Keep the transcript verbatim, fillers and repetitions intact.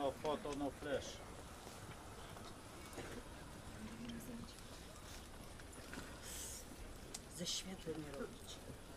No foto, no flash. Ze światłem nie robić.